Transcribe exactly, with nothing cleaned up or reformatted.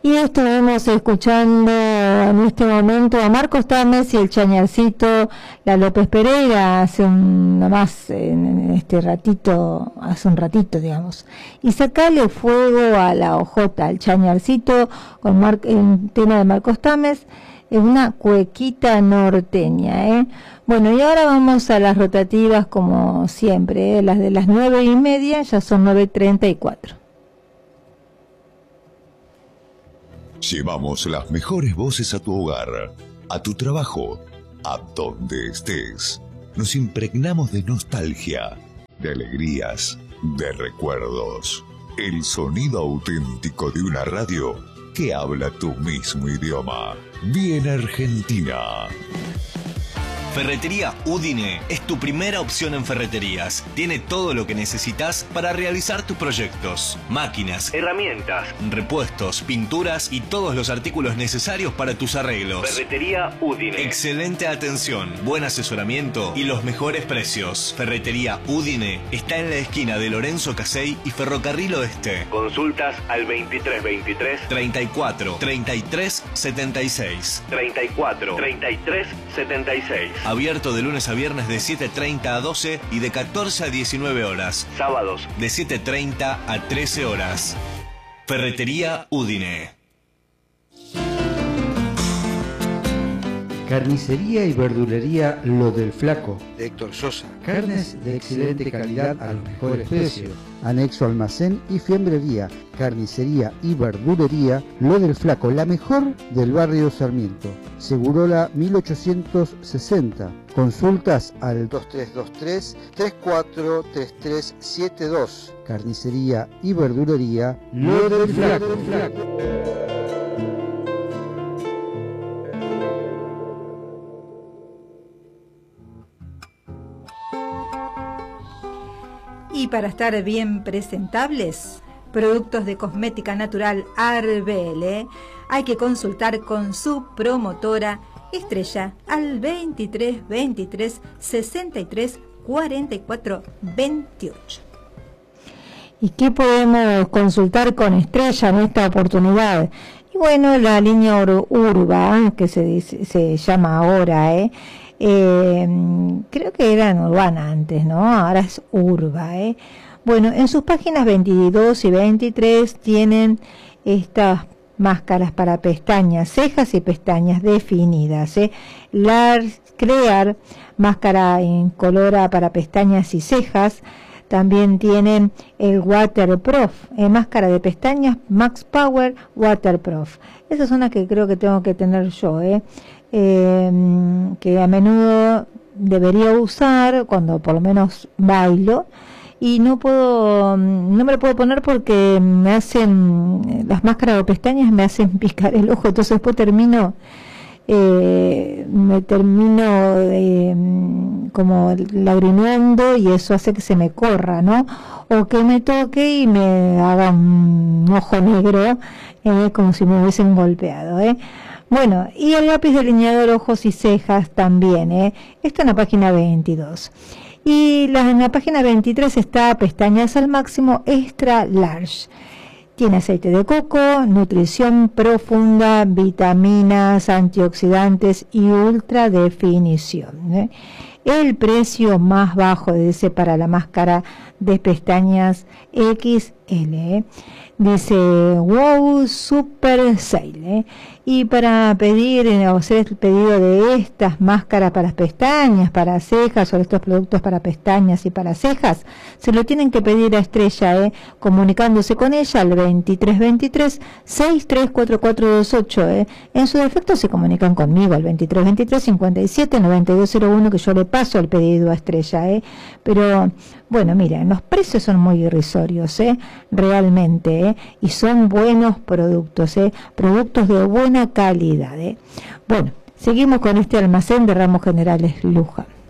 Y estuvimos escuchando en este momento a Marcos Tames y el Chañarcito, la López Pereira, hace un, nada más en este ratito, hace un ratito, digamos. Y Sacale Fuego a la Ojota, al Chañarcito, con Mar, el tema de Marcos Tames, es una cuequita norteña, ¿eh? Bueno, y ahora vamos a las rotativas como siempre, ¿eh? Las de las nueve y media ya son nueve treinta y cuatro. Llevamos las mejores voces a tu hogar, a tu trabajo, a donde estés. Nos impregnamos de nostalgia, de alegrías, de recuerdos. El sonido auténtico de una radio que habla tu mismo idioma. Bien Argentina. Ferretería Udine es tu primera opción en ferreterías. Tiene todo lo que necesitas para realizar tus proyectos. Máquinas, herramientas, repuestos, pinturas y todos los artículos necesarios para tus arreglos. Ferretería Udine. Excelente atención, buen asesoramiento y los mejores precios. Ferretería Udine está en la esquina de Lorenzo Casey y Ferrocarril Oeste. Consultas al veintitrés veintitrés treinta y cuatro treinta y tres setenta y seis. treinta y cuatro treinta y tres setenta y seis. Abierto de lunes a viernes de siete treinta a doce y de catorce a diecinueve horas. Sábados de siete treinta a trece horas. Ferretería Udine. Carnicería y verdulería Lo del Flaco, de Héctor Sosa. Carnes de excelente calidad a los mejores precios. Anexo almacén y fiambrería. Carnicería y verdulería Lo del Flaco, la mejor del barrio Sarmiento. Segurola mil ochocientos sesenta. Consultas al dos tres dos tres, tres cuatro tres tres siete dos. Carnicería y verdulería Lo del Flaco. Y para estar bien presentables, productos de cosmética natural Arbel, ¿eh? Hay que consultar con su promotora Estrella al veintitrés veintitrés sesenta y tres cuarenta y cuatro veintiocho. ¿Y qué podemos consultar con Estrella en esta oportunidad? Y bueno, la línea Ur Urba, que se, dice, se llama ahora, ¿eh? Eh, creo que era Urbana antes, ¿no? Ahora es Urba, ¿eh? Bueno, en sus páginas veintidós y veintitrés tienen estas máscaras para pestañas, cejas y pestañas definidas, ¿eh? La Crear, máscara incolora para pestañas y cejas. También tienen el Waterproof, eh, máscara de pestañas Max Power Waterproof. Esas son las que creo que tengo que tener yo, ¿eh? Eh, que a menudo debería usar cuando por lo menos bailo, y no puedo, no me lo puedo poner porque me hacen, las máscaras de pestañas me hacen picar el ojo, entonces después termino eh, me termino eh, como lagrimeando, y eso hace que se me corra, ¿no? O que me toque y me haga un ojo negro, eh, como si me hubiesen golpeado, ¿eh? Bueno, y el lápiz delineador ojos y cejas también, ¿eh? Esto en la página veintidós. Y la, en la página veintitrés está pestañas al máximo extra large. Tiene aceite de coco, nutrición profunda, vitaminas, antioxidantes y ultra definición, ¿eh? El precio más bajo de ese para la máscara de pestañas equis ele, ¿eh? Dice wow, super sale, ¿eh? Y para pedir o hacer el pedido de estas máscaras para pestañas, para cejas, o estos productos para pestañas y para cejas, se lo tienen que pedir a Estrella, ¿eh? Comunicándose con ella al veintitrés veintitrés sesenta y tres cuarenta y cuatro veintiocho, ¿eh? En su defecto se comunican conmigo al veintitrés veintitrés cincuenta y siete noventa y dos cero uno, que yo le paso el pedido a Estrella, ¿eh? Pero bueno, miren, los precios son muy irrisorios, ¿eh? Realmente, ¿eh? Y son buenos productos, ¿eh? Productos de buena calidad, ¿eh? Bueno, seguimos con este almacén de Ramos Generales Luján.